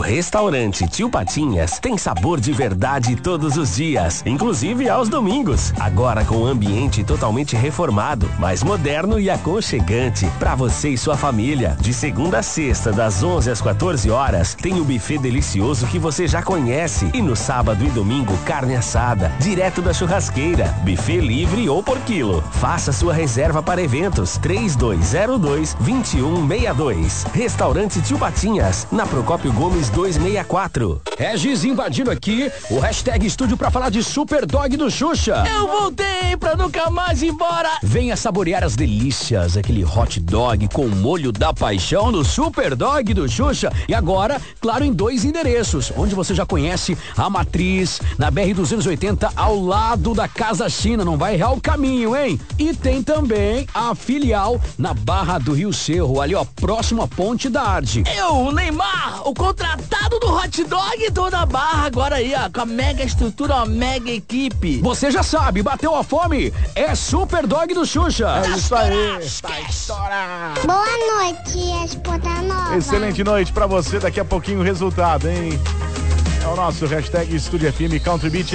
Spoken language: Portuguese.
restaurante Tio Patinhas tem sabor de verdade todos os dias, inclusive aos domingos. Agora com um ambiente totalmente reformado, mais moderno e aconchegante para você e sua família. De segunda a sexta, das 11 às 14 horas, tem o buffet delicioso que você já conhece. E no sábado e domingo, carne assada, direto da churrasqueira, buffet livre ou por quilo. Faça sua reserva para eventos 3202-2162. Restaurante Tio Patinhas, na Procópio Gomes 264. Regis invadindo aqui o hashtag estúdio pra falar de Super Dog do Xuxa. Eu voltei pra nunca mais ir embora. Venha saborear as delícias, aquele hot dog com molho da paixão do Super Dog do Xuxa. E agora, claro, em 2 endereços, onde você já conhece a matriz, na BR-280, ao lado da Casa China. Não vai errar o caminho, hein? E tem também a filial na Barra do Rio Cerro, ali ó, próximo à Ponte da Arde. O Neymar, o contratado do hot dog, tô na Barra agora aí, ó, com a mega estrutura, uma mega equipe. Você já sabe, bateu a fome, é Super Dog do Xuxa. É isso aí, tá estourado. Boa noite, Escuta Nova. Excelente noite pra você, daqui a pouquinho o resultado, hein? É o nosso hashtag Estúdio FM Country Beat.